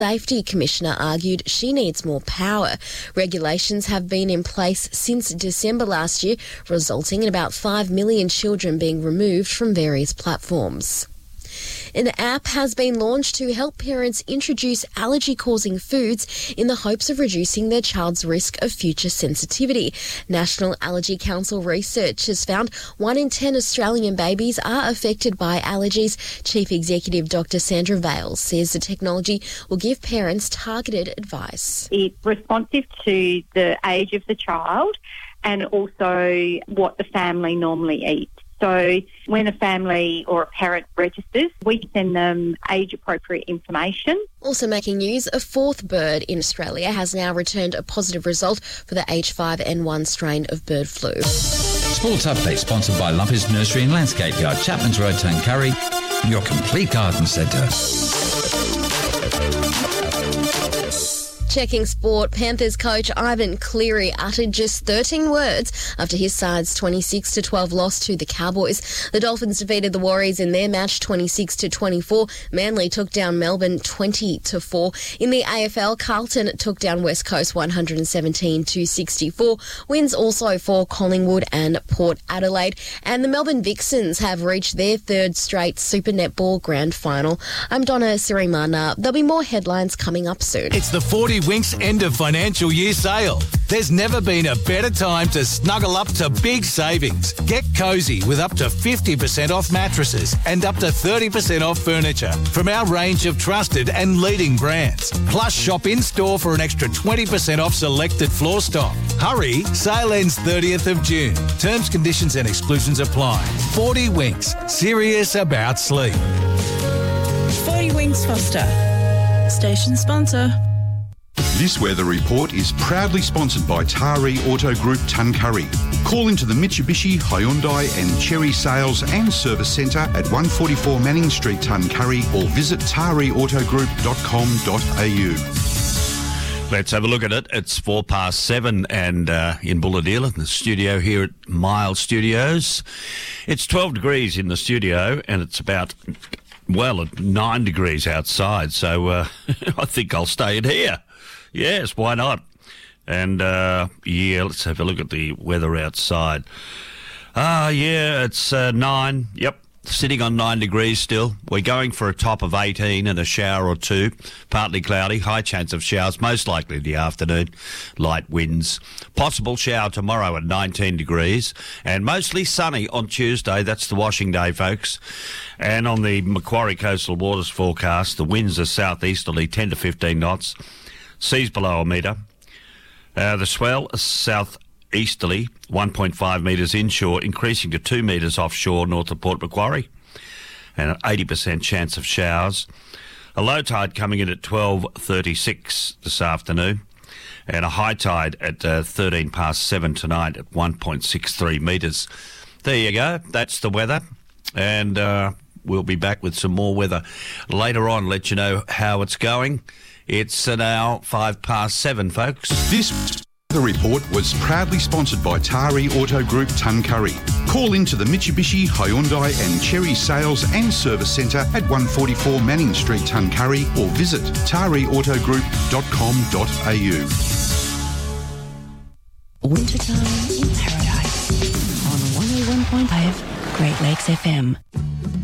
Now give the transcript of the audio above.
Safety Commissioner argued she needs more power. Regulations have been in place since December last year, resulting in about 5 million children being removed from various platforms. An app has been launched to help parents introduce allergy-causing foods in the hopes of reducing their child's risk of future sensitivity. National Allergy Council research has found 1 in 10 Australian babies are affected by allergies. Chief Executive Dr. Sandra Vale says the technology will give parents targeted advice. It's responsive to the age of the child and also what the family normally eats. So when a family or a parent registers, we send them age-appropriate information. Also making news, a 4th bird in Australia has now returned a positive result for the H5N1 strain of bird flu. Sports Update sponsored by Lumpy's Nursery and Landscape Yard, Chapman's Road, Tuncurry, your complete garden centre. Checking sport, Panthers coach Ivan Cleary uttered just 13 words after his side's 26-12 loss to the Cowboys. The Dolphins defeated the Warriors in their match 26-24. Manly took down Melbourne 20-4. In the AFL, Carlton took down West Coast 117-64. Wins also for Collingwood and Port Adelaide. And the Melbourne Vixens have reached their 3rd straight Super Netball Grand Final. I'm Donna Sirimana. There'll be more headlines coming up soon. It's the 40 Winks end of financial year sale. There's never been a better time to snuggle up to big savings. Get cosy with up to 50% off mattresses and up to 30% off furniture from our range of trusted and leading brands. Plus, shop in-store for an extra 20% off selected floor stock. Hurry, sale ends 30th of June. Terms, conditions and exclusions apply. 40 Winks, serious about sleep. 40 Winks Foster, station sponsor. This weather report is proudly sponsored by Tari Auto Group Tuncurry. Call into the Mitsubishi, Hyundai and Chery Sales and Service Centre at 144 Manning Street, Tuncurry, or visit tariautogroup.com.au. Let's have a look at it. It's 7:04 and in Bulladeel in the studio here at Miles Studios. It's 12 degrees in the studio and it's about, 9 degrees outside. So I think I'll stay in here. Yes, why not? And, let's have a look at the weather outside. It's 9. Yep, sitting on 9 degrees still. We're going for a top of 18 and a shower or two. Partly cloudy, high chance of showers, most likely in the afternoon. Light winds. Possible shower tomorrow at 19 degrees. And mostly sunny on Tuesday. That's the washing day, folks. And on the Macquarie Coastal Waters forecast, the winds are southeasterly 10 to 15 knots. Seas below a metre. The swell southeasterly 1.5 metres inshore, increasing to 2 metres offshore north of Port Macquarie. And an 80% chance of showers. A low tide coming in at 12:36 this afternoon. And a high tide at 7:13 tonight at 1.63 metres. There you go. That's the weather. And we'll be back with some more weather later on, let you know how it's going. It's now 7:05, folks. This weather report was proudly sponsored by Tari Auto Group Tuncurry. Call into the Mitsubishi, Hyundai and Chery Sales and Service Centre at 144 Manning Street, Tuncurry, or visit tariautogroup.com.au. Wintertime in Paradise on 101.5 Great Lakes FM.